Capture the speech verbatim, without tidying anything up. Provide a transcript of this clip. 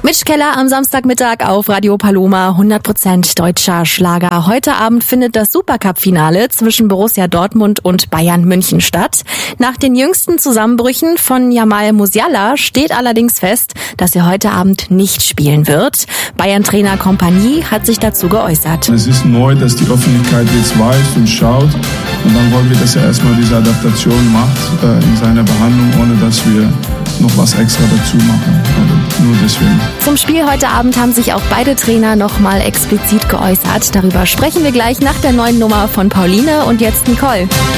Mitch Keller am Samstagmittag auf Radio Paloma, hundert Prozent deutscher Schlager. Heute Abend findet das Supercup-Finale zwischen Borussia Dortmund und Bayern München statt. Nach den jüngsten Zusammenbrüchen von Jamal Musiala steht allerdings fest, dass er heute Abend nicht spielen wird. Bayern-Trainer Kompanie hat sich dazu geäußert. Es ist neu, dass die Öffentlichkeit jetzt weiß und schaut. Und dann wollen wir, dass er erstmal diese Adaptation macht äh, in seiner Behandlung, ohne dass wir noch was extra dazu machen. Also nur deswegen. Zum Spiel heute Abend haben sich auch beide Trainer nochmal explizit geäußert. Darüber sprechen wir gleich nach der neuen Nummer von Pauline und jetzt Nicole.